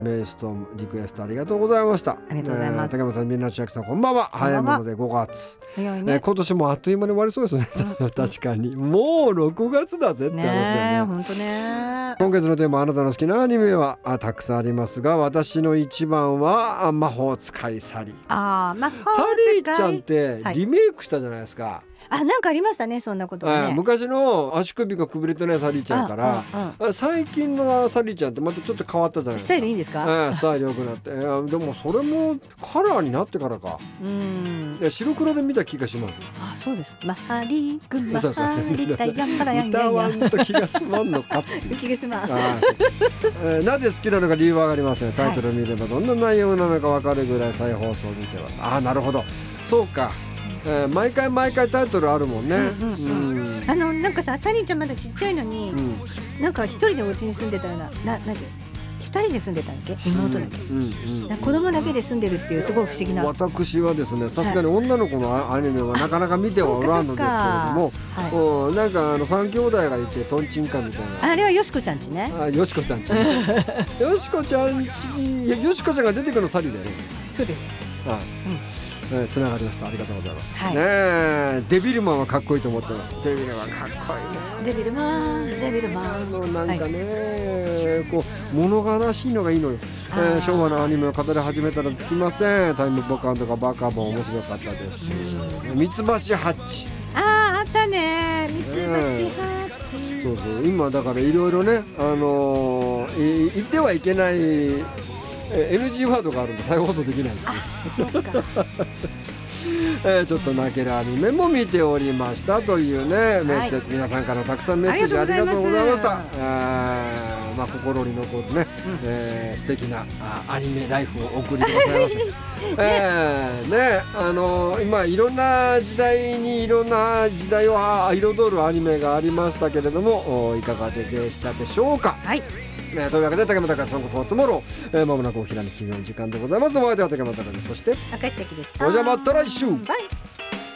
レイストームリクエストありがとうございました。 ありがとうございます。 竹山さん、みんな千秋さん、こんばんは。早いもので5月、 早いね。 今年もあっという間に終わりそうですね。確かにもう6月だぜって話だよね。 本当ね。 今月のテーマ、あなたの好きなアニメはたくさんありますが、私の一番は魔法使いサリー。 魔法使いサリーちゃんってリメイクしたじゃないですか。 なんかありましたね、そんなことね。 昔の足首がくびれてないサリーちゃんから、最近のサリーちゃんってまたちょっと変わったじゃないですか。 スタイルいいんですか？ スタイル良くなって、でもそれもカラーになってからか。白黒で見た気がします。 そうです。マハリーグマハリタヤンパラヤンヤン歌わんと気が済まんのかっていう気が済まん。 なぜ好きなのか理由はわかりません。タイトルを見ればどんな内容なのかわかるぐらい再放送を見てます。なるほど、そうか。毎回タイトルあるもんね。 なんかさ、サリーちゃんまだちっちゃいのに、なんか一人でお家に住んでたような、一人で住んでたんだっけ、妹だっけ、子供だけで住んでるっていうすごい不思議な。 私はですね、さすがに女の子のアニメはなかなか見てはおらんのですけれども、なんか3兄弟がいてトンチンカンみたいな。 あれはよしこちゃんちね。 よしこちゃんちよしこちゃんが出てくるのサリーだよね。 そうです。 つながりました。ありがとうございます。デビルマンはかっこいいと思ってました。デビルマンかっこいいね。デビルマンなんかね、こう物悲しいのがいいのよ。昭和のアニメを語り始めたらつきません。タイムボカンとかバカボン面白かったですし、ミツバチハッチ、 あったね、ミツバチハッチ。 そうそう、今だからいろいろね、言ってはいけないNG ワードがあるんで再放送できないんでちょっと泣けるアニメも見ておりましたというね、メッセージ、皆さんからたくさんメッセージありがとうございました。心に残るね、素敵なアニメライフをお送りくださいませ。今いろんな時代にいろんな時代を彩るアニメがありましたけれども、いかがでしたでしょうか。というわけで、竹山隆さんことトモロー、まもなくおひらめきの時間でございます。お相手は竹山隆、そして赤石崎でした。 それじゃまた来週。 バイ。